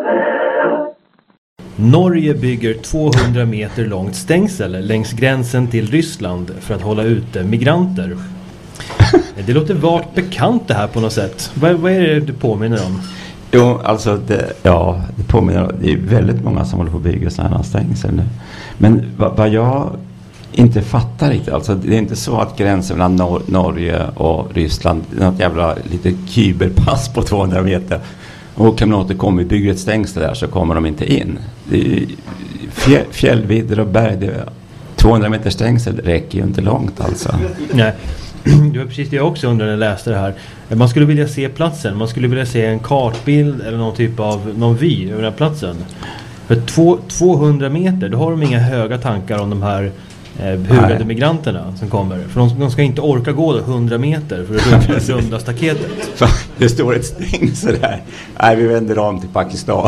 Norge bygger 200 meter långt stängsel längs gränsen till Ryssland för att hålla ute migranter. Det låter vagt bekant det här på något sätt. Vad är det du påminner om? Jo, alltså det påminner om, det är väldigt många som håller på att bygga sådana här stängsel nu. Men vad jag inte fattar riktigt, alltså det är inte så att gränsen mellan Norge och Ryssland är något jävla lite kyberpass på 200 meter. Och kamrater kommer, vi bygger ett stängsel där så kommer de inte in. Det är fjällvidder och berg, 200 meter stängsel räcker ju inte långt alltså. Nej. Det var precis det jag också undrade när jag läste det här. Man skulle vilja se platsen. Man skulle vilja se en kartbild eller någon typ av någon vy över den här platsen. För 200 meter, då har de inga höga tankar om de här hugade migranterna som kommer. För de ska inte orka gå 100 meter för att runda staketet. Det står ett stängsel där. Nej, vi vänder om till Pakistan.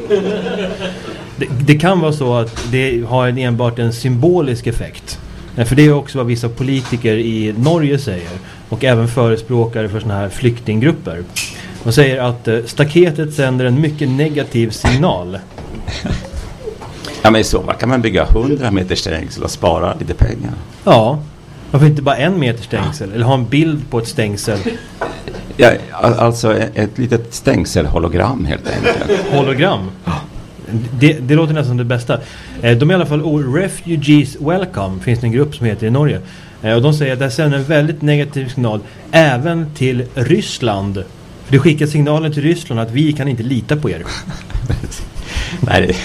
Det kan vara så att det har enbart en symbolisk effekt. För det är också vad vissa politiker i Norge säger. Och även förespråkare för såna här flyktinggrupper. De säger att staketet sänder en mycket negativ signal. Ja, men så kan man bygga 100 meter stängsel och spara lite pengar. Ja, varför inte bara 1 meter stängsel? Eller ha en bild på ett stängsel? Ja, alltså ett litet stängselhologram helt enkelt. Hologram? Det låter nästan det bästa. De är i alla fall Refugees Welcome, finns det en grupp som heter i Norge. Och de säger att det sänder en väldigt negativ signal även till Ryssland. För det skickar signalen till Ryssland att vi kan inte lita på er. Nej.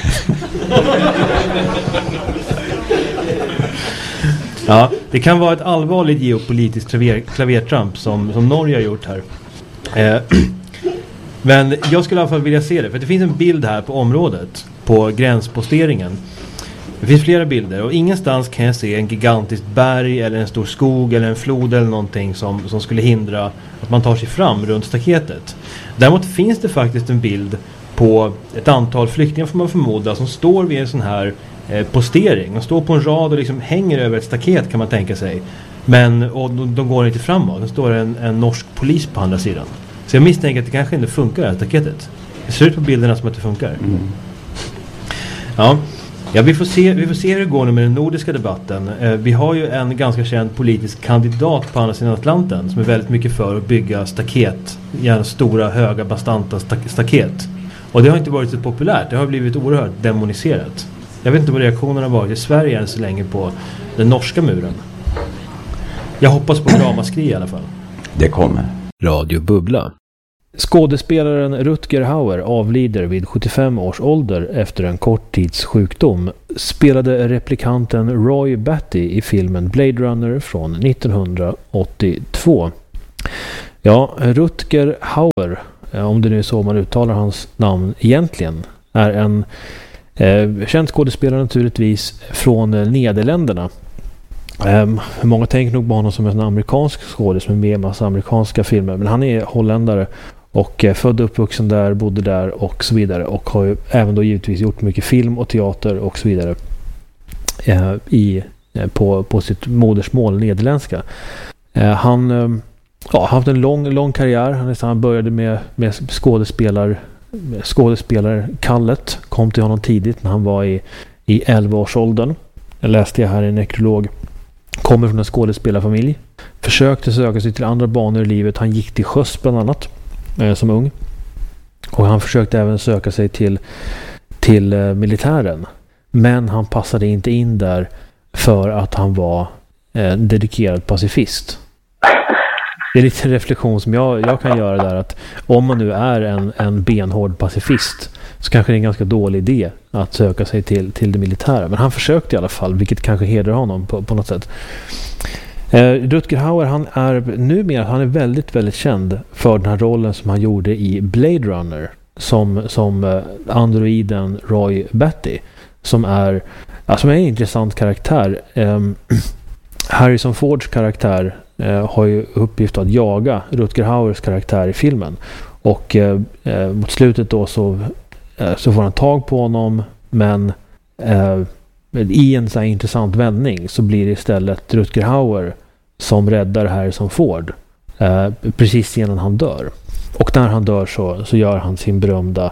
Ja, det kan vara ett allvarligt geopolitiskt klavertramp som Norge har gjort här. Men jag skulle i alla fall vilja se det. För det finns en bild här på området. På gränsposteringen. Det finns flera bilder. Och ingenstans kan jag se en gigantisk berg. Eller en stor skog. Eller en flod eller någonting som skulle hindra att man tar sig fram runt staketet. Däremot finns det faktiskt en bild på ett antal flyktingar, får man förmoda, som står vid en sån här postering. De står på en rad och liksom hänger över ett staket, kan man tänka sig. Men och de går inte framåt. Det står en norsk polis på andra sidan. Så jag misstänker att det kanske inte funkar, det här staketet. Det ser ut på bilderna som att det funkar. Mm. Ja, vi får se hur det går nu med den nordiska debatten. Vi har ju en ganska känd politisk kandidat på andra sidan Atlanten som är väldigt mycket för att bygga staket. Gärna stora, höga, bastanta staket. Och det har inte varit så populärt. Det har blivit oerhört demoniserat. Jag vet inte vad reaktionerna har varit i Sverige än så länge på den norska muren. Jag hoppas på ramaskri i alla fall. Det kommer. Radio Bubbla. Skådespelaren Rutger Hauer avlider vid 75 års ålder efter en kort tids sjukdom. Spelade replikanten Roy Batty i filmen Blade Runner från 1982. Ja, Rutger Hauer, om det nu är så man uttalar hans namn egentligen, är en känd skådespelare naturligtvis från Nederländerna. Många tänker nog på honom som en amerikansk skådespelare med en massa amerikanska filmer, men han är holländare och född och uppvuxen där, bodde där och så vidare, och har ju även då givetvis gjort mycket film och teater och så vidare på sitt modersmål nederländska. Han har haft en lång karriär. Han började med skådespelarkallet, kom till honom tidigt när han var i 11-årsåldern. Jag läste här i en nekrolog. Kommer från en skådespelarfamilj. Försökte söka sig till andra banor i livet. Han gick till sjöss bland annat som ung. Och han försökte även söka sig till militären. Men han passade inte in där för att han var en dedikerad pacifist. Det är lite reflektion som jag kan göra där, att om man nu är en benhård pacifist så kanske det är en ganska dålig idé att söka sig till det militära. Men han försökte i alla fall, vilket kanske hedrar honom på något sätt. Rutger Hauer, han är väldigt, väldigt känd för den här rollen som han gjorde i Blade Runner som androiden Roy Batty, som är en intressant karaktär. Harrison Fords karaktär har ju uppgift att jaga Rutger Hauers karaktär i filmen, och mot slutet då så får han tag på honom, men i en så här intressant vändning så blir det istället Rutger Hauer som räddar Harrison Ford precis innan han dör. Och när han dör så gör han sin berömda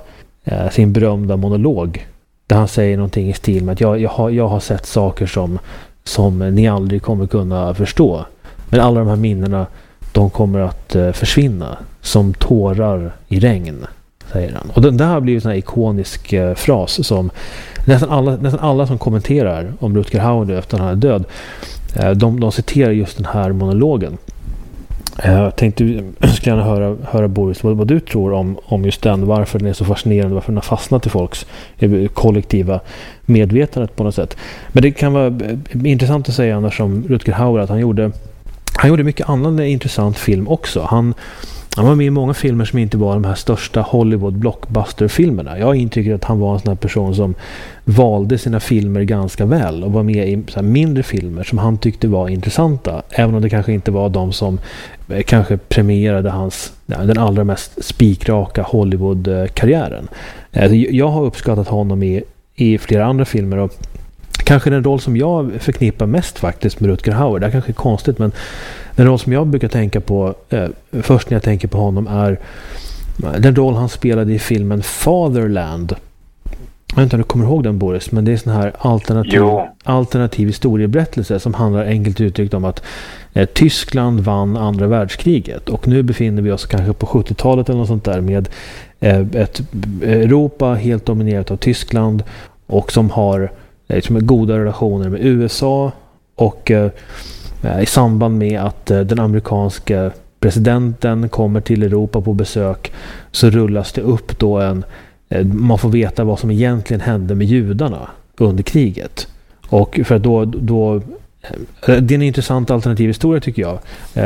sin berömda monolog. Där han säger någonting i stil med att jag har sett saker som ni aldrig kommer kunna förstå. Men alla de här minnena, de kommer att försvinna som tårar i regn, säger han. Och det här har blivit en sån här ikonisk fras som nästan alla som kommenterar om Rutger Hauer efter han är död, de citerar just den här monologen. Jag skulle gärna höra Boris vad du tror om just den, varför den är så fascinerande, varför den har fastnat i folks kollektiva medvetandet på något sätt. Men det kan vara intressant att säga annars om Rutger Hauer att han gjorde mycket annan intressant film också. Han var med i många filmer som inte var de här största Hollywood-blockbuster-filmerna. Jag intrycker att han var en sån här person som valde sina filmer ganska väl och var med i så här mindre filmer som han tyckte var intressanta. Även om det kanske inte var de som kanske premierade den allra mest spikraka Hollywood-karriären. Jag har uppskattat honom i flera andra filmer och kanske den roll som jag förknippar mest faktiskt med Rutger Hauer, det är kanske konstigt, men den roll som jag brukar tänka på först när jag tänker på honom är den roll han spelade i filmen Fatherland. Jag vet inte om du kommer ihåg den, Boris, men det är sån här alternativ historieberättelse som handlar enkelt uttryckt om att Tyskland vann andra världskriget och nu befinner vi oss kanske på 70-talet eller något sånt där med ett Europa helt dominerat av Tyskland och som har goda relationer med USA och i samband med att den amerikanska presidenten kommer till Europa på besök så rullas det upp då man får veta vad som egentligen hände med judarna under kriget. Och för att då det är en intressant alternativ historia tycker jag.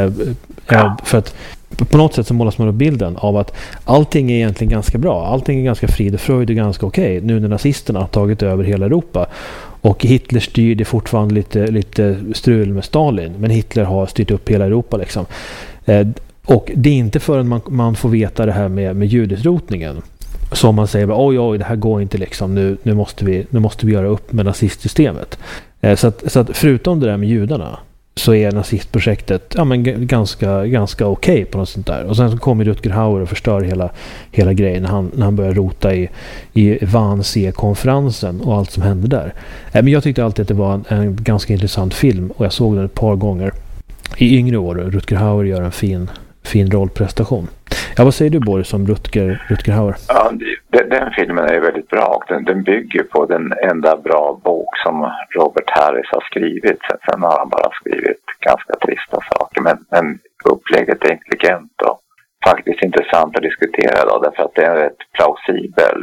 För att på något sätt så målas man upp bilden av att allting är egentligen ganska bra. Allting är ganska frid och fröjd och ganska okej. Nu när nazisterna har tagit över hela Europa. Och Hitler styr det fortfarande lite strul med Stalin. Men Hitler har styrt upp hela Europa liksom. Och det är inte förrän man får veta det här med judesrotningen som man säger oj, det här går inte liksom. Nu måste vi göra upp med nazistsystemet. Så att förutom det där med judarna så är nazistprojektet ganska okej på något sånt där. Och sen så kommer Rutger Hauer och förstör hela grejen när han börjar rota i Wannsee-konferensen och allt som hände där. Men jag tyckte alltid att det var en ganska intressant film och jag såg den ett par gånger i yngre år. Rutger Hauer gör en fin rollprestation. Ja, vad säger du, Boris, om Rutger Hauer? Ja, den filmen är väldigt bra och den bygger på den enda bra bok som Robert Harris har skrivit. Sen har han bara skrivit ganska trista saker, men upplägget är intelligent och faktiskt intressant att diskutera då, därför att det är en rätt plausibel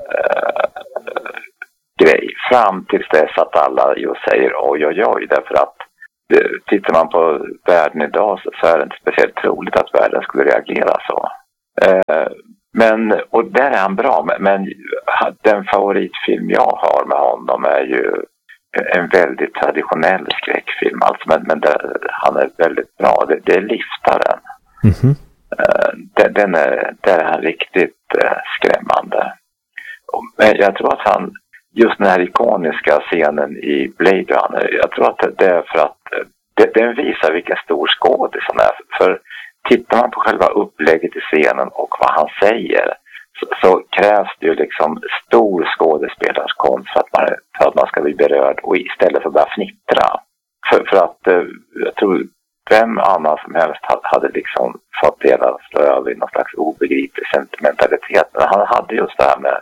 grej fram tills dess att alla ju säger oj, därför att tittar man på världen idag så är det inte speciellt troligt att världen skulle reagera så. Och där är han bra, men den favoritfilm jag har med honom är ju en väldigt traditionell skräckfilm. Alltså, men han är väldigt bra. Det är Liftaren. Mm-hmm. Där är han riktigt skrämmande. Men jag tror att han, just den här ikoniska scenen i Blade Runner, jag tror att det är för att den visar vilken stor skådis han är. För tittar man på själva upplägget i scenen och vad han säger så krävs det ju liksom stor skådespelarskonst för att man ska bli berörd och istället för att börja fnittra. För att jag tror vem annan som helst hade liksom fått dela slå över i någon slags obegriplig sentimentalitet. Men han hade just det här med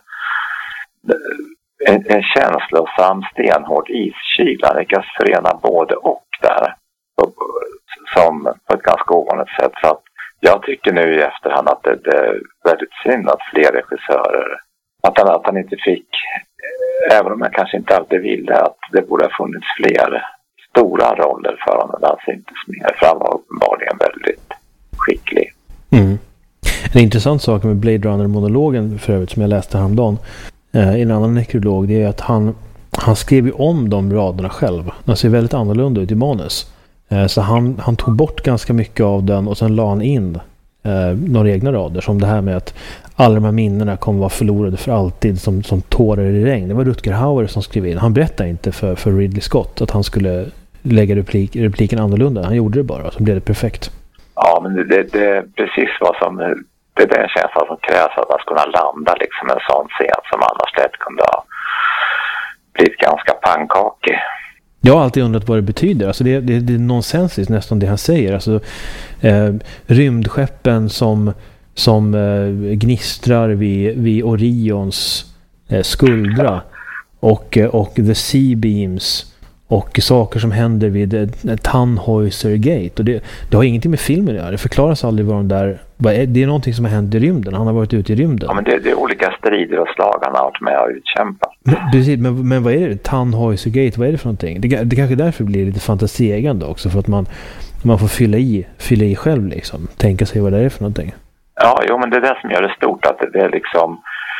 en känslosam stenhård iskyla. Han lyckas förena både och där. Som på ett ganska ovanligt sätt. Så att jag tycker nu i efterhand att det är väldigt synd att fler regissörer att han inte fick, även om jag kanske inte alltid ville, att det borde ha funnits fler stora roller för honom. Han syntes mer, för han var uppenbarligen väldigt skicklig. Mm. En intressant sak med Blade Runner-monologen för övrigt som jag läste häromdagen i en annan nekrolog, det är att han skrev ju om de raderna själv. De ser väldigt annorlunda ut i manus. Så han tog bort ganska mycket av den och sen la han in några egna rader, som det här med att alla de här minnena kommer vara förlorade för alltid som tårar i regn. Det var Rutger Hauer som skrev in. Han berättade inte för Ridley Scott att han skulle lägga repliken annorlunda. Han gjorde det bara, så blev det perfekt. Ja, men det är precis vad som det är den känslan som krävs att man ska kunna landa liksom en sån scen som annars lätt kunde ha blivit ganska pannkakig. Jag har alltid undrat vad det betyder. Alltså det är nonsensiskt nästan det han säger. Alltså, rymdskeppen som gnistrar vid Orions skuldra och the sea beams och saker som händer vid Tannhäuser Gate. Och det har ingenting med filmen att göra. Det förklaras aldrig vad de där... Det är någonting som har hänt i rymden. Han har varit ute i rymden. Ja, men det är olika strider och slag han har varit med och utkämpat. Precis, men vad är det? Tannhäuser Gate, vad är det för någonting? Det kanske därför blir lite fantasieggande också. För att man får fylla i själv liksom. Tänka sig vad det är för någonting. Ja, jo, men det är det som gör det stort. Att det är liksom...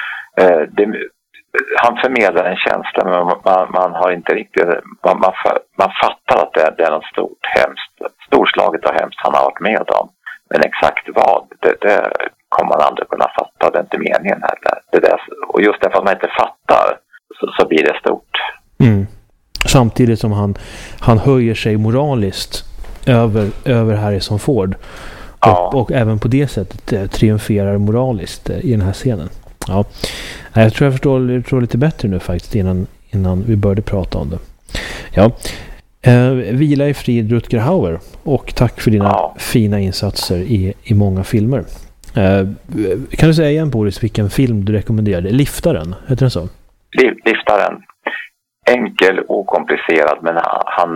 han förmedlar en känsla, men man har inte riktigt... Man fattar att det är något stort, hemskt, storslaget och hemskt han har varit med om. Men exakt vad, det kommer man aldrig kunna fatta. Det är inte meningen heller. Och just därför att man inte fattar så blir det stort. Mm. Samtidigt som han höjer sig moraliskt över Harrison Ford. Och även på det sättet triumferar moraliskt i den här scenen. Ja. Jag tror jag förstår lite bättre nu faktiskt innan vi började prata om det. Ja. Vila i frid, Rutger Hauer, och tack för dina fina insatser i många filmer. Kan du säga igen, Boris, vilken film du rekommenderade? Liftaren, heter den så? Liftaren. Enkel, okomplicerad, men han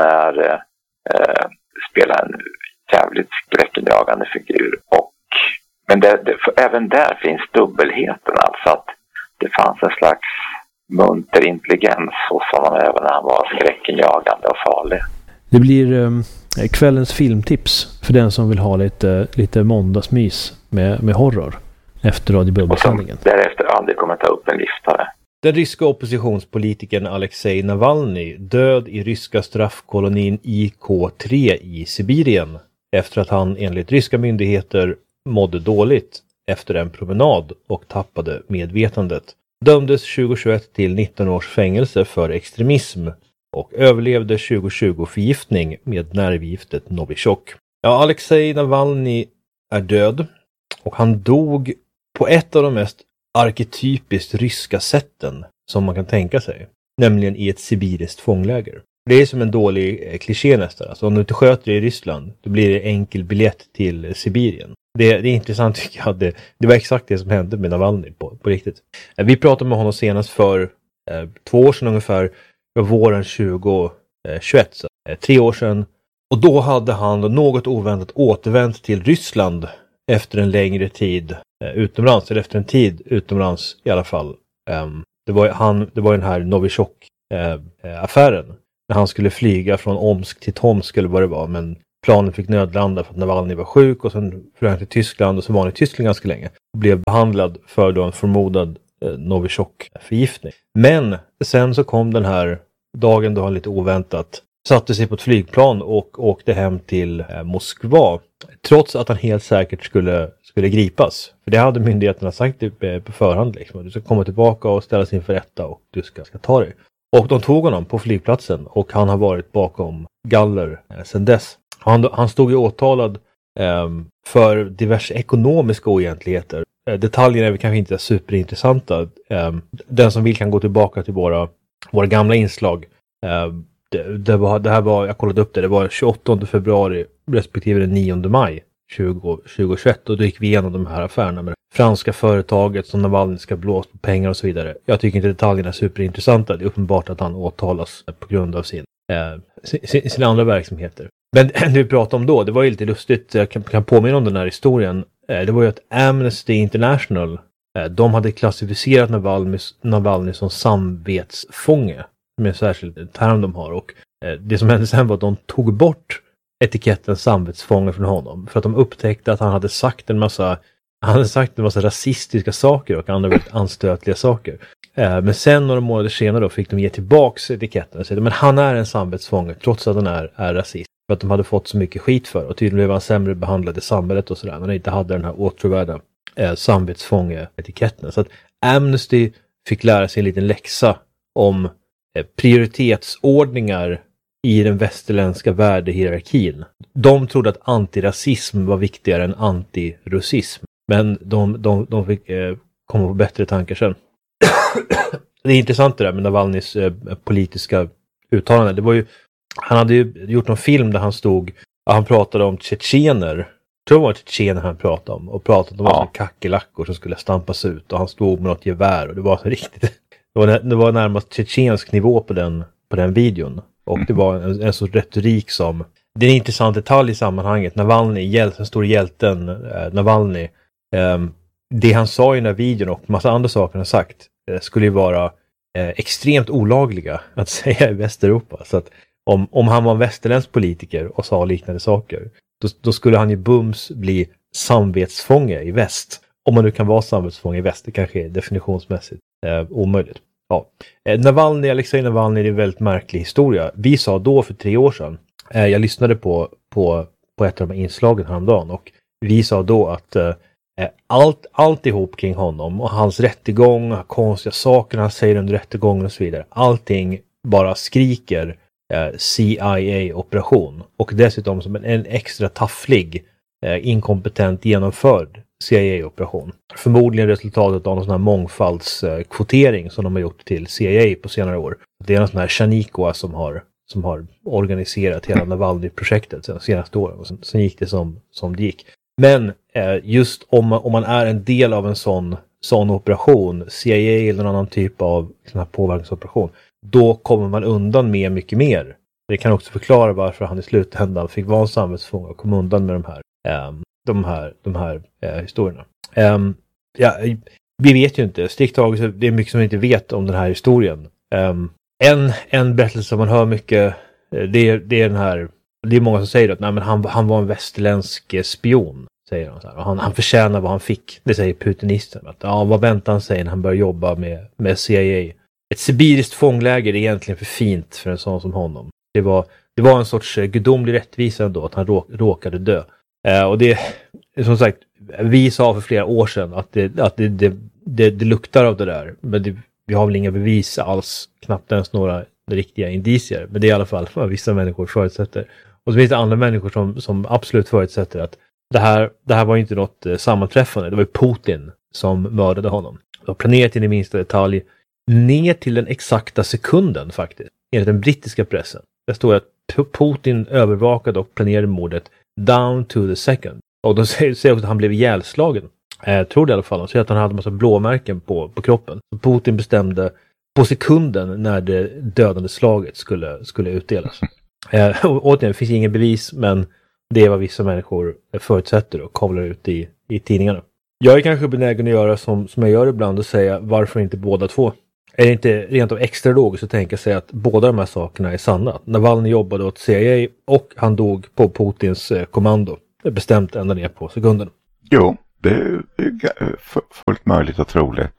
spelar en jävligt skräckinjagande figur. Men även där finns dubbelheten, alltså att det fanns en slags munter intelligens hos honom även när han var skräckinjagande och farlig. Det blir kvällens filmtips för den som vill ha lite måndagsmys med horror efter Radio Bubbelsändningen. Därefter aldrig kommer ta upp en liftare. Den ryska oppositionspolitikern Alexej Navalny död i ryska straffkolonin IK3 i Sibirien efter att han enligt ryska myndigheter mådde dåligt efter en promenad och tappade medvetandet. Dömdes 2021 till 19 års fängelse för extremism och överlevde 2020 förgiftning med nervgiftet Novichok. Ja, Alexej Navalny är död och han dog på ett av de mest arketypiskt ryska sätten som man kan tänka sig. Nämligen i ett sibiriskt fångläger. Det är som en dålig kliché nästan. Alltså om du inte sköter det i Ryssland, då blir det enkel biljett till Sibirien. Det är intressant tycker jag. Det var exakt det som hände med Navalny på riktigt. Vi pratade med honom senast för 2 år sedan ungefär. Det var våren 2021. 3 år sedan. Och då hade han något oväntat återvänt till Ryssland efter en längre tid utomlands. Eller efter en tid utomlands i alla fall. Det var den här Novichok-affären. När han skulle flyga från Omsk till Tomsk eller vad det var. Men planen fick nödlanda för att Navalny var sjuk. Och sen flög han till Tyskland och så var han i Tyskland ganska länge. Och blev behandlad för då en förmodad Novichok-förgiftning. Men sen så kom den här dagen då han lite oväntat satte sig på ett flygplan och åkte hem till Moskva. Trots att han helt säkert skulle gripas. För det hade myndigheterna sagt på förhand. Liksom. Du ska komma tillbaka och ställa sig inför rätta och du ska ta dig. Och de tog honom på flygplatsen och han har varit bakom galler sedan dess. Han stod ju åtalad för diverse ekonomiska oegentligheter. Detaljerna är kanske inte superintressanta. Den som vill kan gå tillbaka till våra gamla inslag. Det här var, jag kollade upp det var 28 februari respektive den 9 maj 2021 och då gick vi igenom de här affärerna med det franska företaget som Navalny ska blåsa på pengar och så vidare. Jag tycker inte detaljerna är superintressanta. Det är uppenbart att han åtalas på grund av sina andra verksamheter. Men det vi pratade om då, det var ju lite lustigt. Jag kan påminna om den här historien. Det var ju att Amnesty International, de hade klassificerat Navalny som samvetsfånge. Med en särskild term de har. Och det som hände sen var att de tog bort etiketten samvetsfånge från honom. För att de upptäckte att han hade sagt en massa rasistiska saker och andra väldigt anstötliga saker. Men sen några månader senare då fick de ge tillbaks etiketten och säga men han är en samvetsfånge trots att han är rasist. För att de hade fått så mycket skit för. Och tydligen blev han sämre behandlad i samhället och sådär. När de inte hade den här åtråvärda samvetsfånge-etiketten. Så att Amnesty fick lära sig en liten läxa om prioritetsordningar i den västerländska värdehierarkin. De trodde att antirasism var viktigare än antirussism. Men de fick komma på bättre tankar sen. Det är intressant det där med Navalnys politiska uttalanden. Det var ju, han hade ju gjort någon film där han pratade om tjetjener. Jag tror det var tjetjener han pratade om. Och pratade om kackerlackor som skulle stampas ut. Och han stod med något gevär. Och det var så riktigt. Det var närmast tjetjensk nivå på den videon. Och det var en sorts retorik som... Det är en intressant detalj i sammanhanget. Den stora hjälten Navalny. Det han sa i den här videon och massa andra saker han sagt skulle ju vara extremt olagliga att säga i Västeuropa. Så att om han var en västerländsk politiker och sa liknande saker, då skulle han ju bums bli samvetsfånge i väst. Om man nu kan vara samvetsfånge i väst, det kanske är definitionsmässigt omöjligt. Ja. Alexej Navalny är en väldigt märklig historia. Vi sa då för 3 år sedan, jag lyssnade på ett av de här inslagen häromdagen, och vi sa då att alltihop kring honom och hans rättegång, konstiga saker han säger under rättegången och så vidare, allting bara skriker CIA-operation, och dessutom som en extra tafflig, inkompetent genomförd CIA-operation. Förmodligen resultatet av någon sån här mångfaldskvotering som de har gjort till CIA på senare år. Det är en sån här Chanikoa som har organiserat hela Navalny-projektet de senaste åren, och sen gick det som det gick. Men just om man är en del av en sån operation, CIA eller någon annan typ av sån här påverkansoperation, då kommer man undan med mycket mer. Det kan också förklara varför han i slutändan fick vara en samvetsfånge och kom undan med de här historierna. Vi vet ju inte. Strikt taget, det är mycket som vi inte vet om den här historien. En berättelse som man hör mycket, det är den här. Det är många som säger att nej, men han var en västerländsk spion, säger de så här. Och han förtjänar vad han fick. Det säger putinisten. Att, vad väntar han sig när han börjar jobba med CIA? Ett sibiriskt fångläger är egentligen för fint för en sån som honom. Det var en sorts gudomlig rättvisa ändå att han råkade dö. Och det, som sagt, vi sa för flera år sedan att det luktar av det där. Men vi har väl inga bevis alls, knappt ens några riktiga indicier. Men det är i alla fall vad vissa människor förutsätter. Och så finns det andra människor som absolut förutsätter att det här var inte något sammanträffande. Det var Putin som mördade honom. Det var planerat in i minsta detalj, ner till den exakta sekunden faktiskt. Enligt den brittiska pressen. Det står att Putin övervakade och planerade mordet down to the second. Och de säger också att han blev ihjälslagen. Jag tror det i alla fall. De säger att han hade en massa blåmärken på kroppen. Så Putin bestämde på sekunden när det dödande slaget skulle utdelas. Återigen, det finns ingen bevis, men det är vad vissa människor förutsätter och kavlar ut i tidningarna. Jag är kanske benägen att göra som jag gör ibland och säga varför inte båda två. Är det inte rent av extra logiskt att tänka sig att båda de här sakerna är sanna? Navalny jobbade åt CIA och han dog på Putins kommando. Det är bestämt ända ner på sekunden. Jo, det är fullt möjligt och troligt.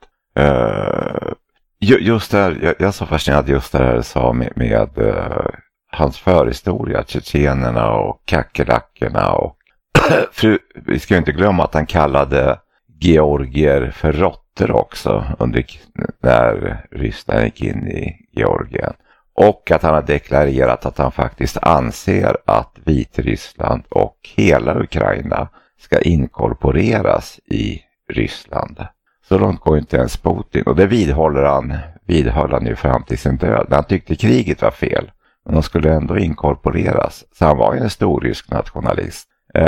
Just där, jag är så fascinerad just det här jag sa med hans förhistoria, tjetjenerna och kackerlackorna. Och vi ska ju inte glömma att han kallade georgier för råttor också när Ryssland gick in i Georgien. Och att han har deklarerat att han faktiskt anser att Vitryssland och hela Ukraina ska inkorporeras i Ryssland. Så långt går inte ens Putin. Och det vidhöll han ju fram till sin död. Han tyckte kriget var fel. Men de skulle ändå inkorporeras. Så han var ju en stor rysk nationalist.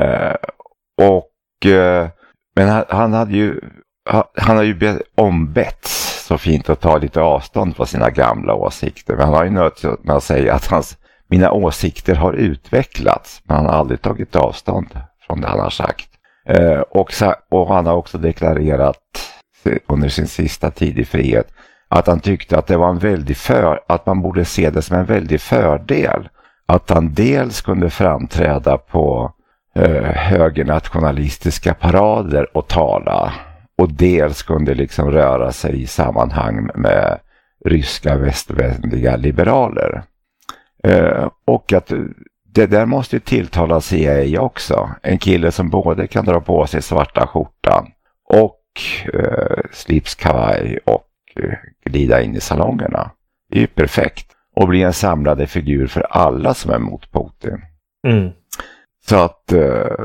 Men han har ju ombetts så fint att ta lite avstånd från sina gamla åsikter. Men han har ju nöjt med att säga att mina åsikter har utvecklats. Men han har aldrig tagit avstånd från det han har sagt. Och han har också deklarerat under sin sista tid i frihet att han tyckte att det var att man borde se det som en väldig fördel att han dels kunde framträda på högernationalistiska parader och tala, och dels kunde liksom röra sig i sammanhang med ryska västvänliga liberaler. Och att det där måste ju tilltala CIA också. En kille som både kan dra på sig svarta skjortan och slipskavaj och glida in i salongerna. Det är ju perfekt. Och bli en samlade figur för alla som är mot Putin. Mm. Så att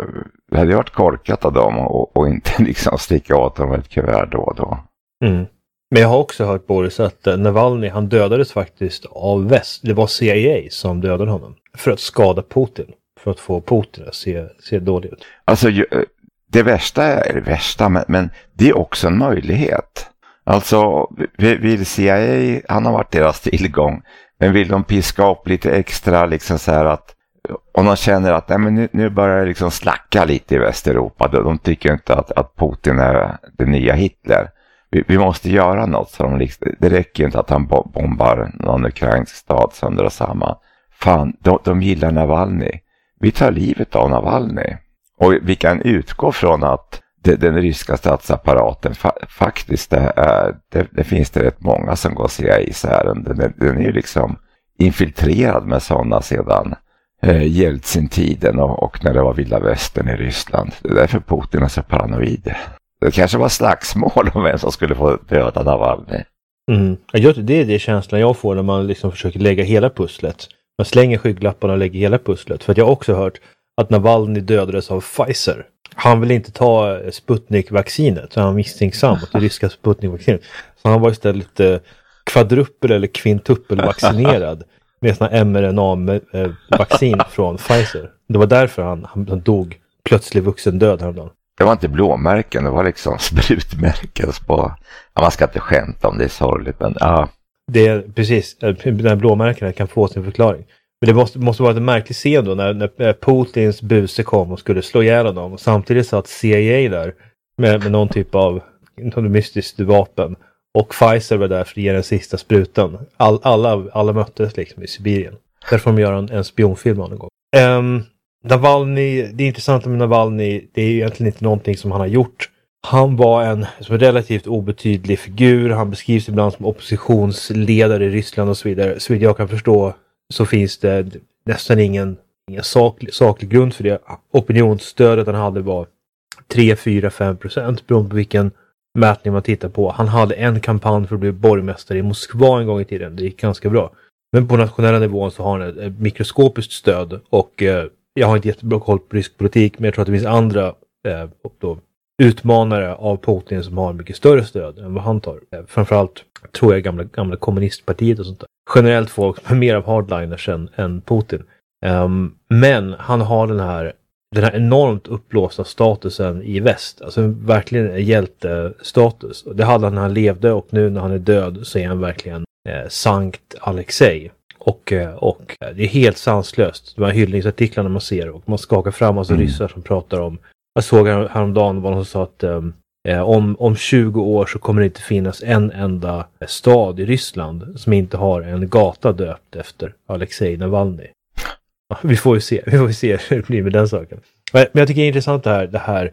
det hade varit korkat av dem och inte liksom sticka åt dem ett kuvert då och då. Mm. Men jag har också hört, Boris, att Navalny, han dödades faktiskt av väst. Det var CIA som dödade honom för att skada Putin. För att få Putin att se dåligt ut. Alltså det värsta är det värsta, men det är också en möjlighet. Alltså vill CIA, han har varit deras tillgång, men vill de piska upp lite extra liksom så här att om de känner att nej, men nu börjar det liksom slacka lite i Västeuropa, de tycker inte att Putin är den nya Hitler. Vi måste göra något, så det räcker inte att han bombar någon ukrainsk stad sönder och samman. Fan, de gillar Navalny. Vi tar livet av Navalny. Och vi kan utgå från att den ryska statsapparaten faktiskt det finns det rätt många som går CIA:s ärenden. Den är ju liksom infiltrerad med sådana sedan Jeltsin-tiden och när det var vilda västern i Ryssland. Det är därför Putin är så paranoid. Det kanske var slagsmål om vem som skulle få döda Navalny. Det är det känslan jag får när man liksom försöker lägga hela pusslet. Man slänger skygglapparna och lägger hela pusslet. För att jag har också hört att Navalny dödades av Pfizer. Han vill inte ta Sputnik-vaccinet, så han misstänksam att det ryska Sputnik-vaccinet. Så han var istället kvadruppel- eller kvintupel-vaccinerad med sådana mRNA-vaccin från Pfizer. Det var därför han dog plötsligt vuxen död häromdagen. Det var inte blåmärken, det var liksom sprutmärken på... Ja, man ska inte skämta om det är sorgligt, men ja. Det är precis, den här blåmärkena kan få sin förklaring. Men det måste vara en märklig scen då när Putins buse kom och skulle slå ihjäl honom. Och samtidigt satt CIA där med någon typ av mystiskt vapen. Och Pfizer var där för att ge den sista sprutan. Alla möttes liksom i Sibirien. Därför får de göra en spionfilm någon gång. Navalny, det är intressant med Navalny, det är egentligen inte någonting som han har gjort. Han var en relativt obetydlig figur. Han beskrivs ibland som oppositionsledare i Ryssland och så vidare. Så vitt jag kan förstå så finns det nästan ingen saklig grund för det. Opinionsstödet han hade var 3-4-5% beroende på vilken mätning man tittar på. Han hade en kampanj för att bli borgmästare i Moskva en gång i tiden. Det gick ganska bra. Men på nationella nivån så har han ett mikroskopiskt stöd. Och jag har inte jättebra koll på rysk politik, men jag tror att det finns andra utmanare av Putin som har mycket större stöd än vad han tar. Framförallt tror jag gamla kommunistpartiet och sånt där. Generellt folk med mer av hardliners än Putin. Men han har den här enormt uppblåsta statusen i väst. Alltså verkligen en hjältestatus. Det hade han när han levde, och nu när han är död så är han verkligen Sankt Alexei. Och det är helt sanslöst. De här hyllningsartiklarna man ser, och man skakar fram alltså ryssar som pratar om. Jag såg häromdagen var någon som sa att om 20 år så kommer det inte finnas en enda stad i Ryssland som inte har en gata döpt efter Alexei Navalny. Vi får ju se hur det blir med den saken. Men jag tycker det är intressant det här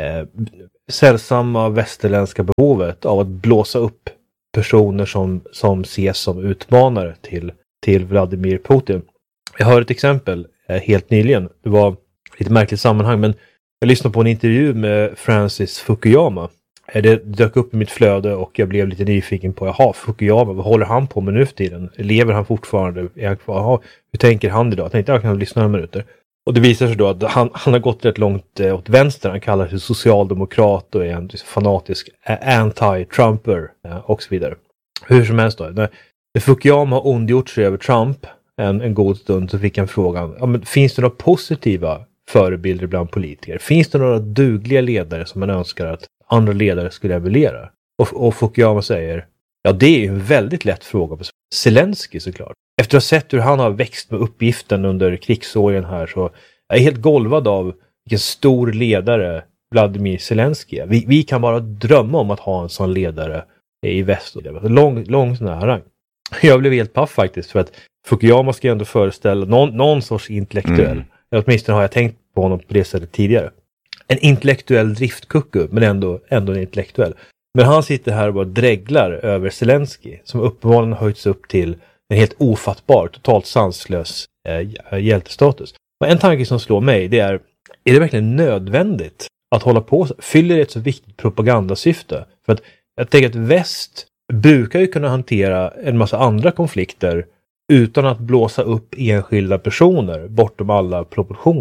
sällsamma västerländska behovet av att blåsa upp personer som ses som utmanare till Vladimir Putin. Jag hörde ett exempel helt nyligen. Det var lite märkligt sammanhang, men jag lyssnade på en intervju med Francis Fukuyama. Det dök upp i mitt flöde och jag blev lite nyfiken på, Fukuyama, vad håller han på med nu för tiden? Lever han fortfarande? Är han kvar? Hur tänker han idag? Jag tänkte jag kan lyssna några minuter. Och det visar sig då att han har gått rätt långt åt vänster. Han kallar sig socialdemokrat och är en fanatisk anti-Trumper och så vidare. Hur som helst då. När Fukuyama har ondgjort sig över Trump en god stund, så fick han frågan, men finns det några positiva förebilder bland politiker? Finns det några dugliga ledare som man önskar att andra ledare skulle emulera? Och Fukuyama säger, det är ju en väldigt lätt fråga på Zelensky såklart. Efter att ha sett hur han har växt med uppgiften under krigsåren här, så jag är helt golvad av vilken stor ledare Vladimir Zelensky är. Vi kan bara drömma om att ha en sån ledare i väst. Lång sån här rang. Jag blev helt paff faktiskt, för att Fukuyama ska ändå föreställa någon sorts intellektuell. Åtminstone har jag tänkt på honom på det sättet tidigare. En intellektuell driftkucku, men ändå en intellektuell. Men han sitter här och bara dreglar över Zelensky, som uppenbarligen höjts upp till en helt ofattbar, totalt sanslös hjältestatus. Och en tanke som slår mig, det är det verkligen nödvändigt att hålla på? Fyller det ett så viktigt propagandasyfte? För att jag tänker att väst brukar ju kunna hantera en massa andra konflikter utan att blåsa upp enskilda personer bortom alla proportioner.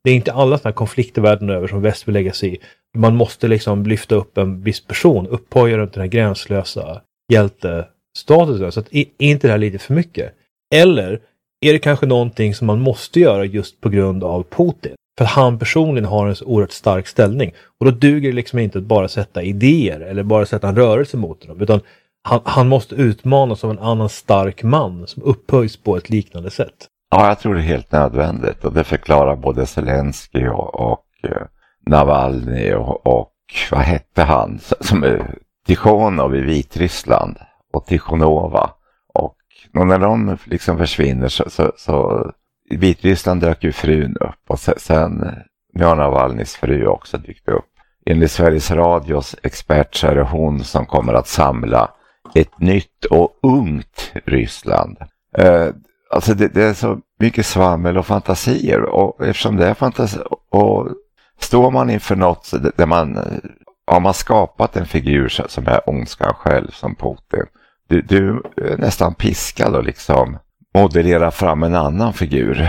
Det är inte alla sådana konflikter världen över som väst vill lägga sig i. Man måste liksom lyfta upp en viss person, upphöja runt den här gränslösa hjältestatusen. Så att, är inte det här lite för mycket? Eller är det kanske någonting som man måste göra just på grund av Putin? För att han personligen har en så oerhört stark ställning. Och då duger det liksom inte att bara sätta idéer eller bara sätta en rörelse mot dem. Utan han måste utmanas av en annan stark man som upphöjs på ett liknande sätt. Ja, jag tror det är helt nödvändigt. Och det förklarar både Zelensky och Navalny och vad hette han? Som är Tikhonov i Vitryssland och Tikhonova. Och när de liksom försvinner så i Vitryssland dök ju frun upp och sen nu har Navalnys fru också dykt upp. Enligt Sveriges Radios expert så är det hon som kommer att samla ett nytt och ungt Ryssland. Alltså det är så mycket svammel och fantasier och eftersom det är fantasi och står man inför något där har man skapat en figur som är ondskan själv som Putin. Du är nästan piskad och liksom modellera fram en annan figur.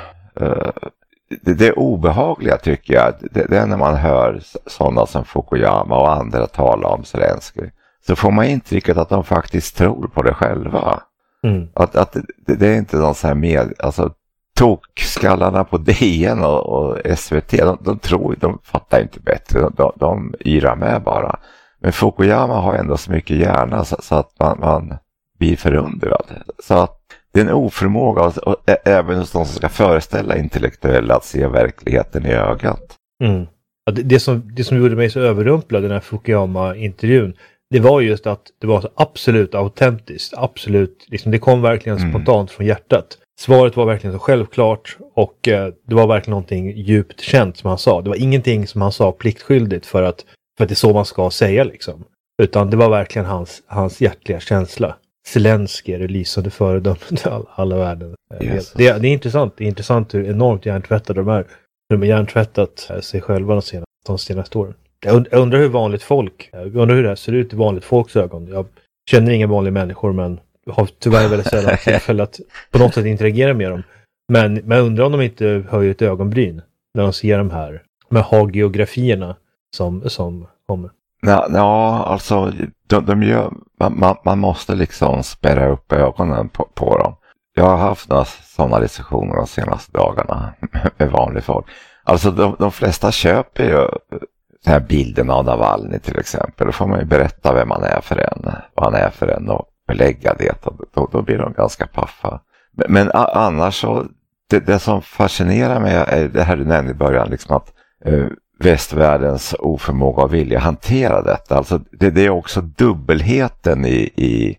Det obehagliga tycker jag, det är när man hör sådana som Fukuyama och andra tala om Zelensky. Så får man intrycket att de faktiskt tror på det själva. Mm. Att det är inte någon så här alltså tokskallarna på DN och SVT, de fattar inte bättre. De yrar med bara. Men Fukuyama har ändå så mycket hjärna så att man blir förundrad. Så att det är en oförmåga och även hos de som ska föreställa intellektuella att se verkligheten i ögat. Mm. Ja, det som gjorde mig så överrumplad i den här Fukuyama-intervjun, det var just att det var så absolut autentiskt. Absolut, liksom, det kom verkligen spontant från hjärtat. Svaret var verkligen så självklart och det var verkligen någonting djupt känt som han sa. Det var ingenting som han sa pliktskyldigt för att det är så man ska säga liksom. Utan det var verkligen hans hjärtliga känsla. Zelensky är det lysande föredömet i alla världen. Yes. Det är intressant. Det är intressant hur enormt hjärntvättade de är. Hur de har hjärntvättat sig själva de senaste åren. Jag undrar hur vanligt folk, jag undrar hur det här ser ut i vanligt folks ögon. Jag känner inga vanliga människor men har tyvärr väldigt sällan tillfälle att på något sätt interagera med dem. Men jag undrar om de inte höjer ett ögonbryn när de ser de här hagiografierna som kommer. Ja, alltså de gör, man måste liksom spärra upp ögonen på dem. Jag har haft några sådana diskussioner de senaste dagarna med vanlig folk. Alltså de flesta köper ju den här bilden av Navalny till exempel. Då får man ju berätta vem man är för en, vad han är för en och belägga det. Då blir de ganska paffa. Men annars så, det som fascinerar mig är det här du nämnde i början, liksom att västvärldens oförmåga och vilja hantera detta. Alltså det är också dubbelheten i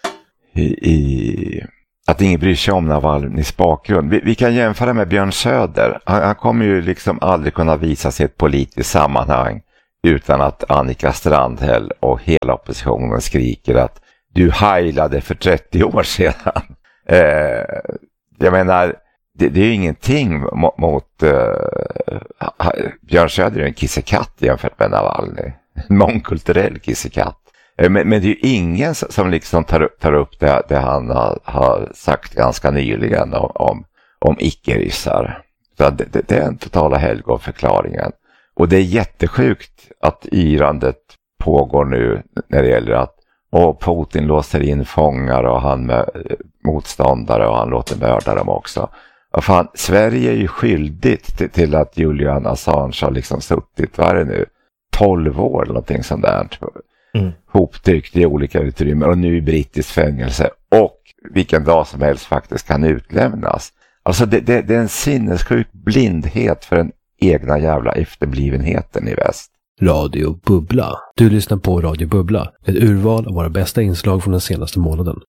att ingen bryr sig om Navalnys bakgrund. Vi kan jämföra med Björn Söder. Han kommer ju liksom aldrig kunna visa sig i ett politiskt sammanhang utan att Annika Strandhäll och hela oppositionen skriker att du heilade för 30 år sedan. Jag menar, det är ju ingenting mot Björn Söder är en kissekatt jämfört med Navalny. En mångkulturell kissekatt. Men det är ju ingen som liksom tar upp det han har sagt ganska nyligen om icke-ryssar. Så det är en totala helgonförklaringen. Och det är jättesjukt att yrandet pågår nu när det gäller att Putin låser in fångar och han med motståndare och han låter mörda dem också. Och fan, Sverige är ju skyldigt till att Julian Assange har liksom suttit, vad är det nu, 12 år eller någonting sånt där. Hoptryckt i olika utrymmen och nu i brittiskt fängelse och vilken dag som helst faktiskt kan utlämnas. Alltså det är en sinnessjuk blindhet för den egna jävla efterblivenheten i väst. Radio Bubbla. Du lyssnar på Radio Bubbla, ett urval av våra bästa inslag från den senaste månaden.